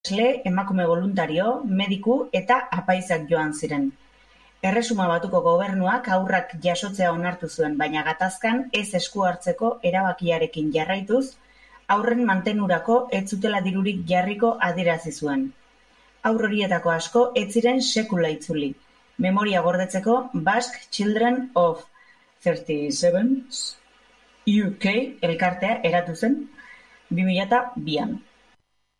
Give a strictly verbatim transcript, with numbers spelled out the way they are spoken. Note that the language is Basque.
Esle, emakume voluntario, mediku eta apaizak joan ziren. Erresuma Batuko gobernuak haurrak jasotzea onartu zuen, baina gatazkan ez esku hartzeko erabakiarekin jarraituz, haurren mantenurako ez zutela dirurik jarriko adierazi zuen. Haur horietako asko ez ziren sekula itzuli. Memoria gordetzeko Basque Children of thirty-seven U K elkartea eratu zen bi mila bian.